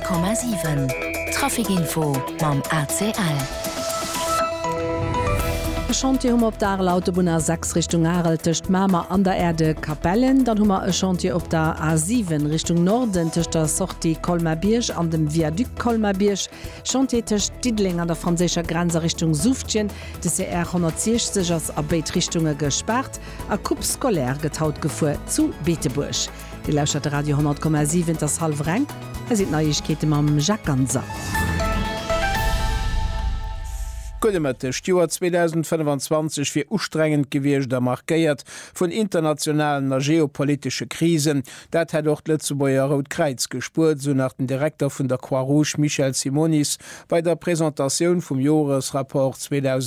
100,7 Trafikinfo mam ACL. Chantier hummer op der Autobahn 6 Richtung Arel techt Mamer an der Erde Kapellen, dann hummer e Chantier op der A7 Richtung Norden techt der Sorti Kolmabiersch an dem Viaduc Kolmabiersch, Chantier techt Didling an der franzécher Grenze Richtung Suftchen, de CR 160 ass a Beitrichtunge gesperrt, a Coupe skolär getaut gefuer zu Beetebusch. Die Lauscher der Radio 100,7 das Halvreng, sieht Neuigkeiten am Jacques Ganser. Stuart 2025 fir ustrengend gewircht der markéiert vun internationalen a geopolitische Krisen. Dat hat doch Lützeburger Rotkreuz gespurt, so nach dem Direktor vun der Croix-Rouge Michel Simonis bei der Präsentation vum Jahresrapport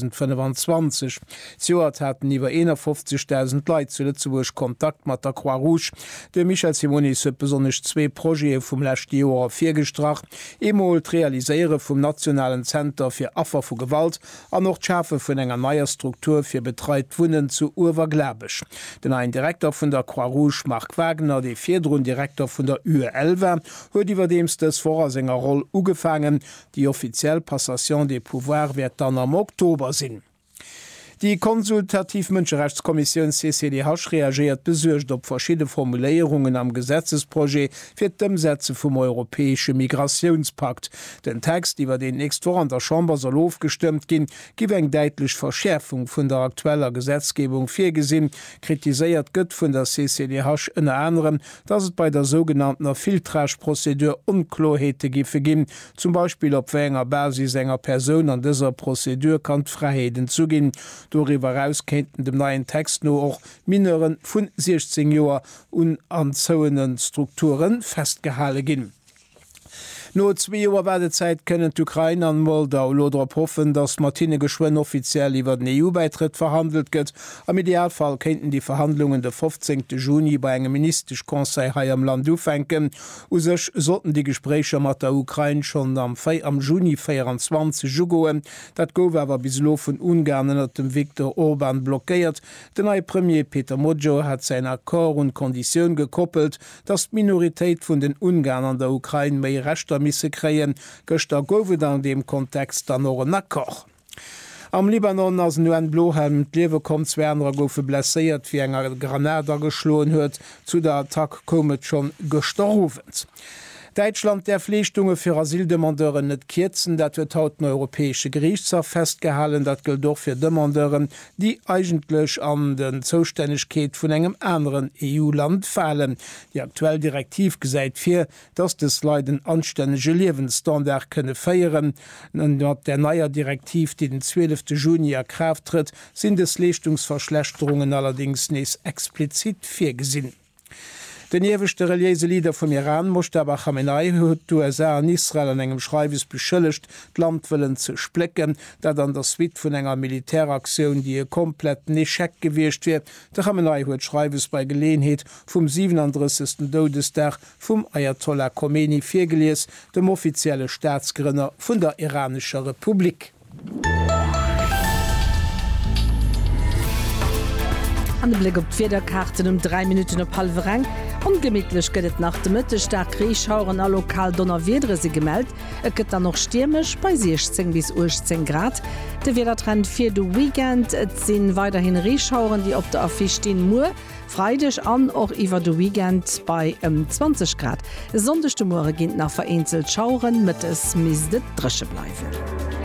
2025. Stuart hatten iwwer 51.000 Leute zu Lützeburg Kontakt mat der Croix-Rouge. De Michel Simonis huet besonders 2 Projekte vum letzten Jahr firgestracht, emol realiseiere vum Nationalen Center fir Affer vu Gewalt an noch Schafe vun enger neuer Struktur fir betreit Wunnen zu Urwergläbech. Den ein Direktor vun der Croix-Rouge Mark Wagner, de Vierdrun-Direktor vun der UE11, huet iwwer dems des Vorsenger Roll ugefangen. Die offiziell Passation de Pouvoir wird dann am Oktober sinn. Die Konsultativ-Menschenrechtskommission CCDH reagiert besorgt op verschiedene Formulierungen am Gesetzesprojekt fir d'Umsätze vum Europäische Migrationspakt. Den Text, iwwer den nächst vor an der Chamber soll aufgestimmt gin, giwe eng deitlich Verschärfung vun der aktueller Gesetzgebung firgesinn, kritiséiert gëtt vun der CCDH ënner anderem, dass es bei der sogenannten Filtrageprozedur Unklarheete gife gin, zum Beispiel op enger Basis enger Person an dieser Prozedur kann Freiheiten zugin. Darüber rauskennten dem neuen Text nur auch Mineren vun 16 Joer und anzouenen Strukturen festgehalten gin. No 2 Joer Wartezeit können d'Ukraine an Moldau lodrop hoffen, dass Martine Geschwen offiziell iwwer den EU-Beitritt verhandelt gëtt. Am Idealfall kennten die Verhandlungen der 15. Juni bei engem ministersch Konseil hai am Land ufenken. Usech sollten die Gespräche mat der Ukraine schon am Juni 24 goen. Dat gouf awer bislo vun Ungarn ënner dem Viktor Orban blockiert. Den neue Premier Peter Modjo hat sein Akkor und Kondition gekoppelt, dass d'Minoritéit vun den Ungarn an der Ukraine méi Rechter misse kreien, gëchter gowe an dem Kontext an no Nakoch. Am Libanon ass nu en Blohelm d'Lewe kom Zwerner goufe blesséiert wie enger Granader geschloen huet, zu der Attack komet schon gestorwens. Deutschland der Pflichtunge für Asildemandeuren net kierzen, dat wird haut den Europäische Gerichtshof festgehalten, dat gilt doch für Demandeuren, die eigentlich an den Zuständigkeit von engem anderen EU-Land fallen. Die aktuell Direktiv gesagt für, dass das Leiden anständige Lebensstandard könne feiern. Und der neue Direktiv, die den 12. Juni in Kraft tritt, sind es Leistungsverschlechterungen allerdings nicht explizit vorgesehen. Den jewechte reliese Lieder vom Iran Mojtaba Khamenei huet USA an Israel an engem Schreiwes beschëllecht, d'Landwillen ze splecken, dat an der Suite vun enger Militäraktion, die komplett Eschec gewircht wird. Der Khamenei huet Schreiwes bei Gelegenheit vom 37. Todestag vom Ayatollah Khomeini firgelees, dem offizielle Staatsgründer vun der Iranischer Republik. An den Blick op d'Wederkarten 3 Minuten op Halvereng. Ungemidlech gëtt nach dem Mëttestag Riechhauren a lokal Donnerwiedre se gemeldt. Et gëtt dann noch stürmisch bei 16 bis 18 Grad. De Wedertrend fir de Weekend sinn weiterhin Riechhauren, die op der Affiche stehen mu. Freidech an och iwwer de Weekend bei 20 Grad. Sonndagchte Morgen ginnt nach vereinzelt Schauren mit es misdet Dresche bleiwen.